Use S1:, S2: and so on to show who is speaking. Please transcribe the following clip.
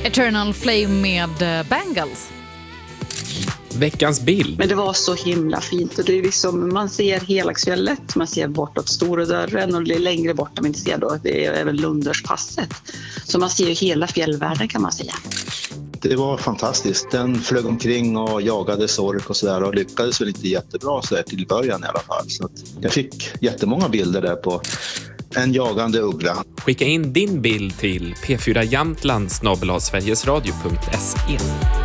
S1: Eternal Flame med Bangles.
S2: Veckans bild.
S3: Men det var så himla fint och det är liksom, man ser Helaxfjället, man ser bortåt Stora dörren och det är längre bort man inte ser då, det är även Lunderspasset. Så man ser ju hela fjällvärlden kan man säga.
S4: Det var fantastiskt. Den flög omkring och jagade sork och sådär och lyckades väl inte jättebra så där till början i alla fall. Så att jag fick jättemånga bilder där på en jagande uggla.
S2: Skicka in din bild till p4jamtland@sverigesradio.se.